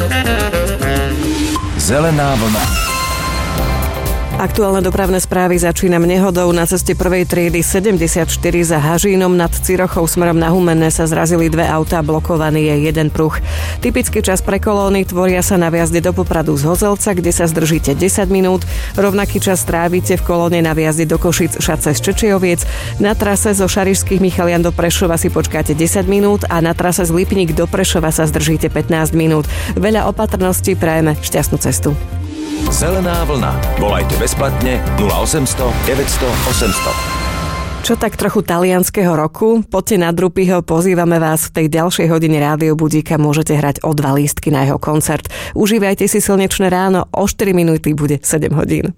Zelená vlna. Aktuálne dopravné správy začínam nehodou. Na ceste prvej triedy 74 za Hažínom nad Cirochou smerom na Humenné sa zrazili dve autá, blokovaný je jeden pruh. Typický čas pre kolóny tvoria sa na vjazde do Popradu z Hozelca, kde sa zdržíte 10 minút. Rovnaký čas trávite v kolóne na vjazde do Košic Šace z Čečioviec. Na trase zo Šarišských Michalian do Prešova si počkáte 10 minút a na trase z Lipník do Prešova sa zdržíte 15 minút. Veľa opatrností, prajeme šťastnú cestu. Zelená vlna. Volajte bezplatne 0800 900 800. Čo tak trochu talianskeho roku? Poďte na Drupiho, pozývame vás v tej ďalšej hodine Rádio Budíka. Môžete hrať o 2 lístky na jeho koncert. Užívajte si slnečné ráno, o 4 minúty bude 7 hodín.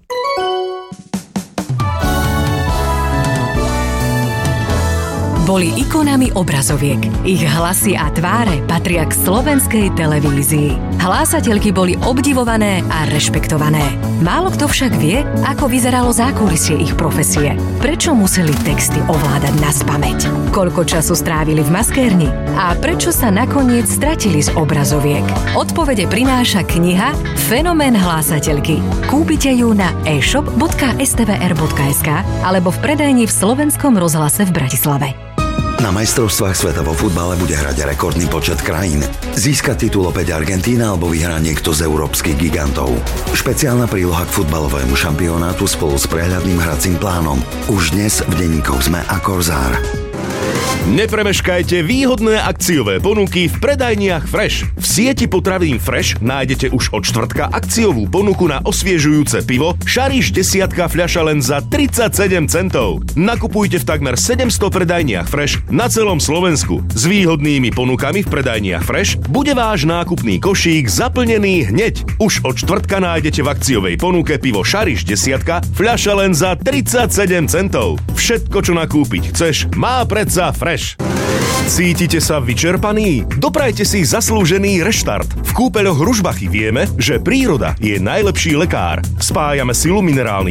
Boli ikonami obrazoviek. Ich hlasy a tváre patria k slovenskej televízii. Hlásateľky boli obdivované a rešpektované. Málo kto však vie, ako vyzeralo zákulisie ich profesie. Prečo museli texty ovládať naspamäť? Koľko času strávili v maskérni? A prečo sa nakoniec stratili z obrazoviek? Odpovede prináša kniha Fenomén hlásateľky. Kúpite ju na e-shop.stvr.sk alebo v predajni v Slovenskom rozhlase v Bratislave. Na majstrovstvách sveta vo futbale bude hrať rekordný počet krajín. Získať titul opäť Argentína alebo vyhrá niekto z európskych gigantov. Špeciálna príloha k futbalovému šampionátu spolu s prehľadným hracím plánom. Už dnes v denníkoch SME a Korzár. Nepremeškajte výhodné akciové ponuky v predajniach Fresh. V sieti potravín Fresh nájdete už od štvrtka akciovú ponuku na osviežujúce pivo Šariš 10 fľaša len za 37 centov. Nakupujte v takmer 700 predajniach Fresh na celom Slovensku. S výhodnými ponukami v predajniach Fresh bude váš nákupný košík zaplnený hneď. Už od štvrtka nájdete v akciovej ponuke pivo Šariš 10 fľaša len za 37 centov. Všetko, čo nakúpiť chceš, má predsa Fresh. Cítite sa vyčerpaní? Doprajte si zaslúžený reštart. V kúpeľoch Ružbachy vieme, že príroda je najlepší lekár. Spájame silu minerálnych